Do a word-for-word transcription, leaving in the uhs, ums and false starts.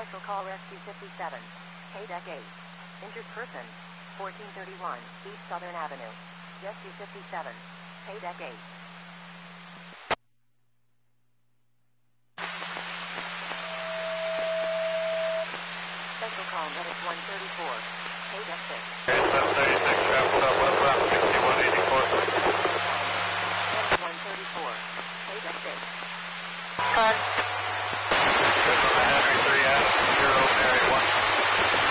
Special call Rescue fifty-seven. K-Deck eight. Injured person. fourteen thirty-one East Southern Avenue. Rescue fifty-seven. K-Deck eight. Special call Medic one thirty-four. K-Deck six. seven thirty-six, traveled up one block, fifty-one eighty-four. Medic one thirty-four. K-Deck six. Car.